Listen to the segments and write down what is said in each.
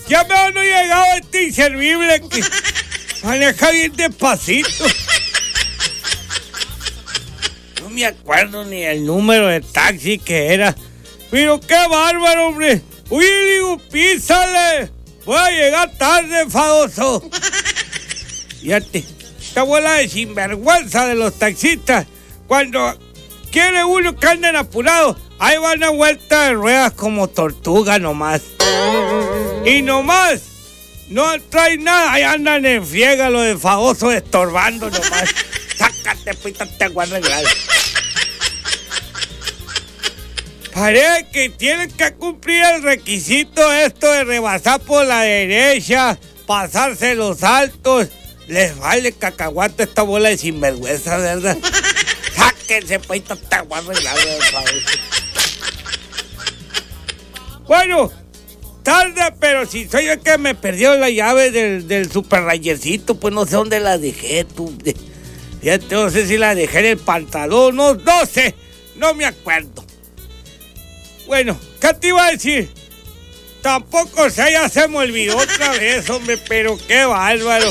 Ya me no llegado este inservible que maneja bien despacito. No me acuerdo ni el número de taxi que era. Pero qué bárbaro, hombre. Uy, digo, písale. Voy a llegar tarde, enfadoso. Fíjate, esta bola de sinvergüenza de los taxistas. Cuando quiere uno que anden apurados, ahí van a vuelta de ruedas como tortuga nomás. Y nomás, no traen nada, ahí andan en friega los enfadosos estorbando nomás. Sácate, pítate, guarda. Parece que tienen que cumplir el requisito esto de rebasar por la derecha, pasarse los altos. Les vale cacahuate esta bola de sinvergüenza, ¿verdad? Sáquense, pues, te voy a arreglar, por favor. Bueno, tarde, pero si soy yo que me perdió la llave del Super Rayercito, pues no sé dónde la dejé, tú. Fíjate, no sé si la dejé en el pantalón, no sé, no me acuerdo. Bueno, ¿qué te iba a decir? Tampoco sé, ya se me olvidó otra vez, hombre, pero qué bárbaro.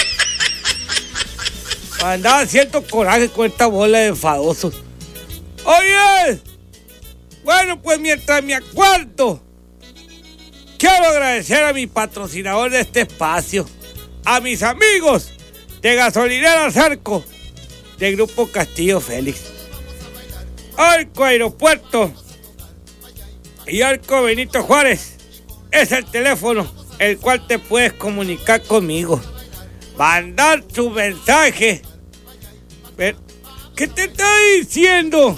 Andaba haciendo coraje con esta bola de enfadosos. Oye, bueno, pues mientras me acuerdo, quiero agradecer a mi patrocinador de este espacio, a mis amigos de Gasolinera Zarco, del Grupo Castillo Félix, Arco Aeropuerto y Arco Benito Juárez. Es el teléfono el cual te puedes comunicar conmigo, mandar tu mensaje. ¿Qué te está diciendo?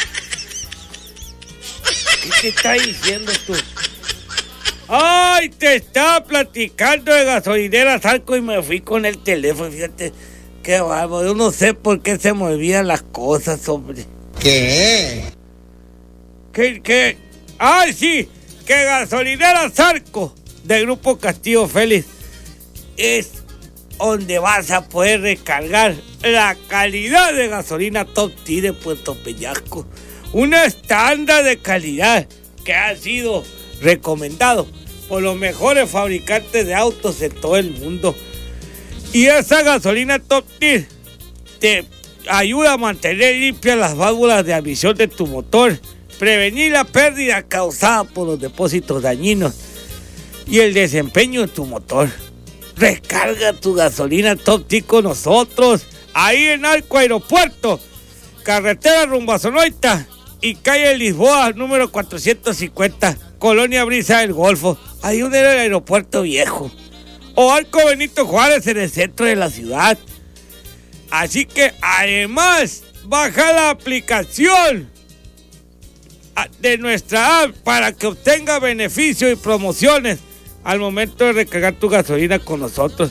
¿Qué te está diciendo tú? Ay, te estaba platicando de Gasolinera Zarco y me fui con el teléfono. Fíjate, qué bárbaro. Yo no sé por qué se me olvidan las cosas, hombre. ¿Qué? ¿Qué? ¡Ay, sí! Que Gasolinera Zarco del Grupo Castillo Félix es donde vas a poder recargar la calidad de gasolina Top Tier de Puerto Peñasco. Un estándar de calidad que ha sido recomendado por los mejores fabricantes de autos en todo el mundo. Y esa gasolina Top Tier te ayuda a mantener limpias las válvulas de admisión de tu motor, prevenir la pérdida causada por los depósitos dañinos y el desempeño de tu motor. Recarga tu gasolina Top Tier con nosotros, ahí en Arco Aeropuerto, carretera rumbo a Sonoita y calle Lisboa, número 450, Colonia Brisa del Golfo, ahí donde era el aeropuerto viejo. O Arco Benito Juárez en el centro de la ciudad. Así que además, baja la aplicación de nuestra app para que obtenga beneficios y promociones al momento de recargar tu gasolina con nosotros.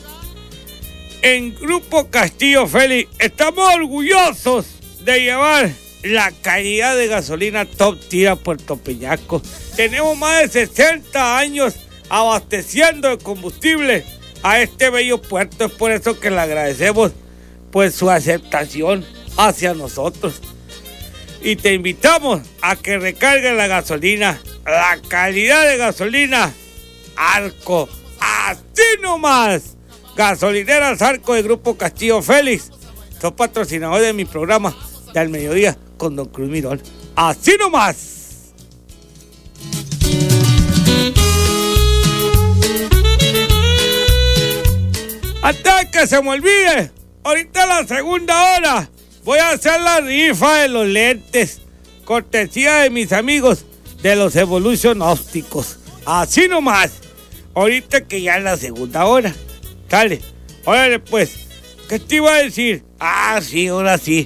En Grupo Castillo Félix estamos orgullosos de llevar la calidad de gasolina Top Tier a Puerto Peñasco. Tenemos más de 60 años abasteciendo de combustible a este bello puerto. Es por eso que le agradecemos pues su aceptación hacia nosotros. Y te invitamos a que recargues la gasolina, la calidad de gasolina Arco, así nomás. Gasolineras Arco de Grupo Castillo Félix, son patrocinadores de mi programa del mediodía con Don Cruz Mirón. Así nomás. Antes de que se me olvide, ahorita en la segunda hora voy a hacer la rifa de los lentes, cortesía de mis amigos de los Evolution Ópticos. Así nomás. Ahorita que ya es la segunda hora. Dale, órale pues. ¿Qué te iba a decir? Ah, sí, ahora sí.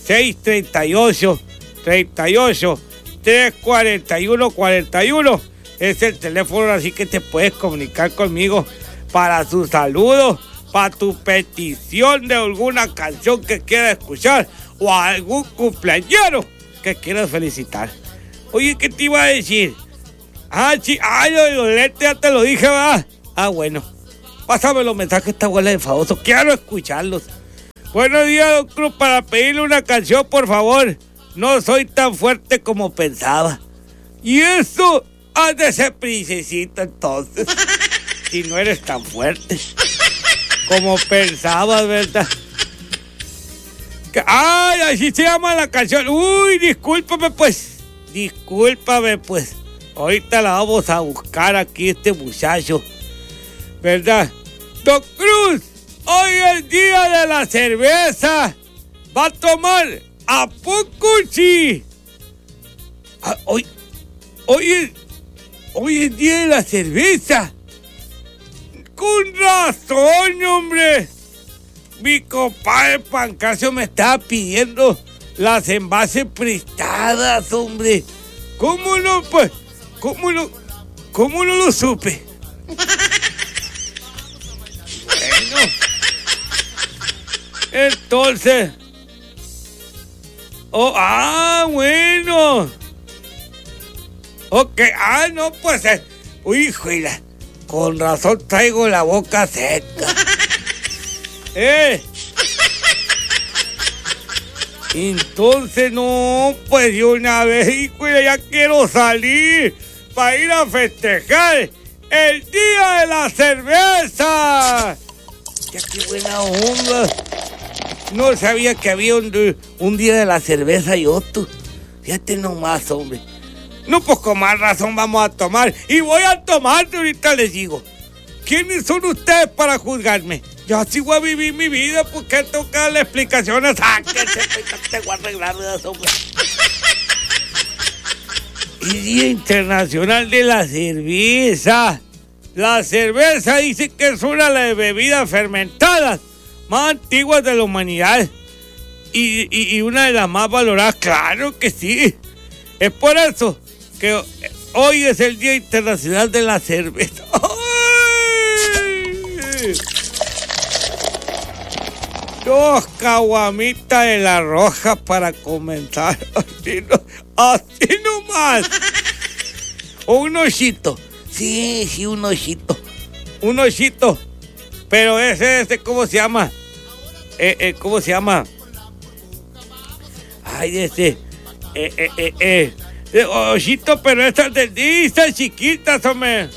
638-341-41 es el teléfono, así que te puedes comunicar conmigo para su saludo, para tu petición de alguna canción que quieras escuchar o algún cumpleañero que quieras felicitar. Oye, ¿qué te iba a decir? Ah, sí, lo de los lentes ya te lo dije, ¿verdad? Ah, bueno. Pásame los mensajes, esta abuela de famoso. Quiero escucharlos. Buenos días, Don Cruz. Para pedirle una canción, por favor. No soy tan fuerte como pensaba. Y eso ha de ser princesita, entonces. si no eres tan fuerte como pensabas, ¿verdad? ¡Ay, así se llama la canción! ¡Uy, discúlpame, pues! Discúlpame, pues. Ahorita la vamos a buscar aquí, este muchacho, ¿verdad? Don Cruz, hoy es día de la cerveza. ¿Va a tomar? ¿A poco sí? Hoy es día de la cerveza. Con razón, hombre. Mi compadre Pancracio me estaba pidiendo las envases prestadas, hombre. ¿Cómo no, pues? ¿Cómo no lo supe? Bueno. Entonces. Bueno. Ok, no, pues. Uy, juela. Con razón traigo la boca seca. Entonces, no, pues de una vez, hijo, ya quiero salir para ir a festejar el día de la cerveza. Ya qué buena onda. No sabía que había un día de la cerveza y otro. Fíjate nomás, hombre. No, pues con más razón vamos a tomar. Y voy a tomar, ahorita les digo. ¿Quiénes son ustedes para juzgarme? Yo así voy a vivir mi vida, ¿por qué tengo que darle explicaciones? Te voy a arreglar de eso, hombre. Y Día Internacional de la Cerveza. La cerveza dice que es una de las bebidas fermentadas más antiguas de la humanidad. Y una de las más valoradas, claro que sí. Es por eso que hoy es el Día Internacional de la Cerveza. Dos caguamitas de la roja para comenzar. Así nomás. O un osito. Sí, un osito. Un osito. Pero ese, ¿cómo se llama? ¿Cómo se llama? Ay, osito, pero estas esas chiquitas, hombre.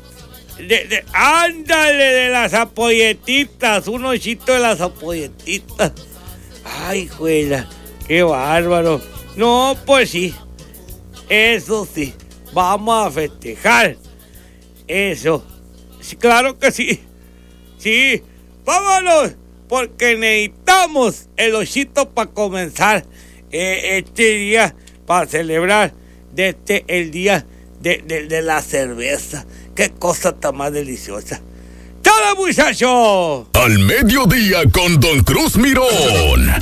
Ándale, de las apoyetitas, un osito de las apoyetitas. Ay, juela, qué bárbaro. No, pues sí, eso sí, vamos a festejar. Eso, sí, claro que sí. Sí, vámonos, porque necesitamos el osito para comenzar este día, para celebrar el día de la cerveza. ¡Qué cosa tan más deliciosa! ¡Chao, muchacho! Al mediodía con Don Cruz Mirón.